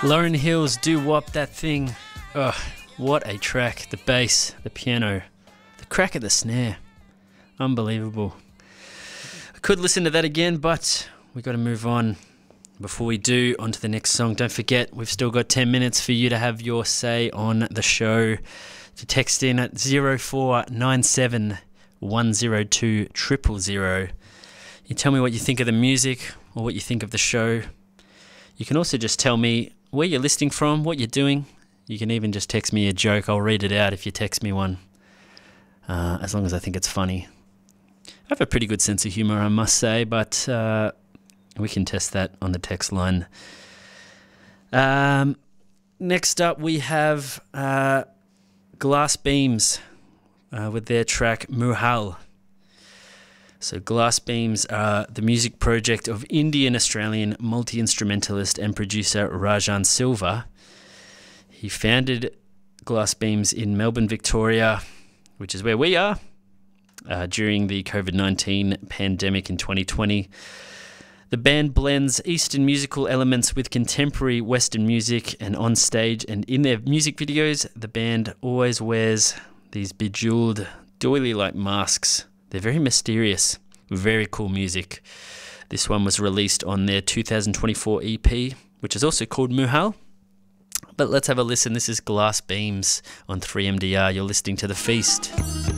Lauryn Hill's Do Wop That Thing. Oh, what a track. The bass, the piano, the crack of the snare. Unbelievable. I could listen to that again, but we got to move on. Before we do, on to the next song. Don't forget, we've still got 10 minutes for you to have your say on the show. To text in at 0497 102 000. You tell me what you think of the music or what you think of the show. You can also just tell me where you're listening from, what you're doing. You can even just text me a joke. I'll read it out if you text me one, as long as I think it's funny. I have a pretty good sense of humour, I must say, but we can test that on the text line. Next up, we have Glass Beams with their track Muhal. So Glass Beams are the music project of Indian-Australian multi-instrumentalist and producer Rajan Silva. He founded Glass Beams in Melbourne, Victoria, which is where we are, during the COVID-19 pandemic in 2020. The band blends Eastern musical elements with contemporary Western music, and on stage and in their music videos, the band always wears these bejeweled, doily-like masks. They're very mysterious, very cool music. This one was released on their 2024 EP, which is also called Muhal. But let's have a listen. This is Glass Beams on 3MDR. You're listening to The Feast.